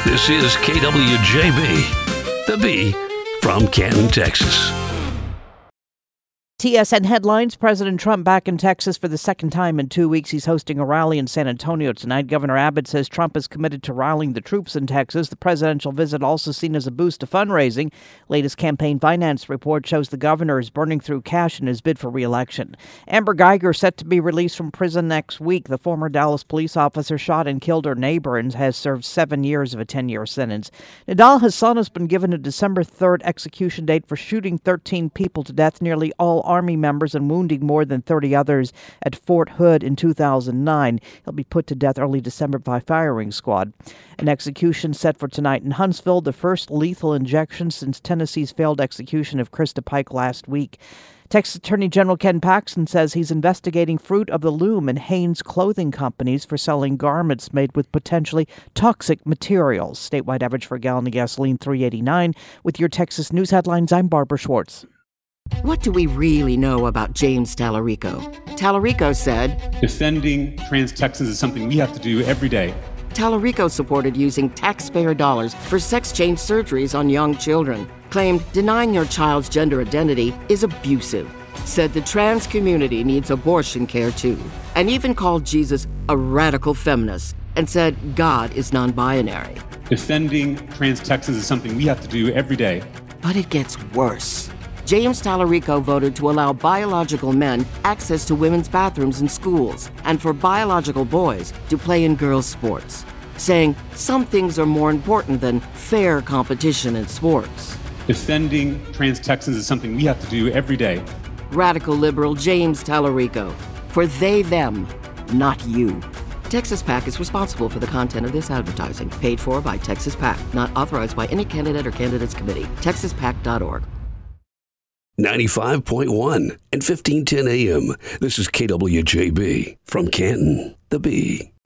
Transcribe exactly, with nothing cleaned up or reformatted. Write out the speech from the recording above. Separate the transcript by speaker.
Speaker 1: This is K W J B, the B from Canton, Texas.
Speaker 2: T S N headlines. President Trump back in Texas for the second time in two weeks. He's hosting a rally in San Antonio tonight. Governor Abbott says Trump is committed to rallying the troops in Texas. The presidential visit also seen as a boost to fundraising. Latest campaign finance report shows the governor is burning through cash in his bid for re-election. Amber Geiger set to be released from prison next week. The former Dallas police officer shot and killed her neighbor and has served seven years of a ten-year sentence. Nidal Hasan has been given a December third execution date for shooting thirteen people to death, nearly all Army members, and wounding more than thirty others at Fort Hood in two thousand nine. He'll be put to death early December by firing squad. An execution set for tonight in Huntsville, the first lethal injection since Tennessee's failed execution of Krista Pike last week. Texas Attorney General Ken Paxton says he's investigating Fruit of the Loom and Hanes clothing companies for selling garments made with potentially toxic materials. Statewide average for a gallon of gasoline, three eighty-nine. With your Texas News headlines, I'm Barbara Schwartz.
Speaker 3: What do we really know about James Tallarico? Tallarico said,
Speaker 4: defending trans Texans is something we have to do every day.
Speaker 3: Tallarico supported using taxpayer dollars for sex change surgeries on young children. Claimed denying your child's gender identity is abusive. Said the trans community needs abortion care too. And even called Jesus a radical feminist and said God is non-binary.
Speaker 4: Defending trans Texans is something we have to do every day.
Speaker 3: But it gets worse. James Tallarico voted to allow biological men access to women's bathrooms in schools and for biological boys to play in girls' sports, saying some things are more important than fair competition in sports.
Speaker 4: Defending trans Texans is something we have to do every day.
Speaker 3: Radical liberal James Tallarico. For they, them, not you. Texas PAC is responsible for the content of this advertising, paid for by Texas PAC, not authorized by any candidate or candidates committee. texas pac dot org.
Speaker 1: ninety-five point one and fifteen ten A M. This is K W J B from Canton, the B.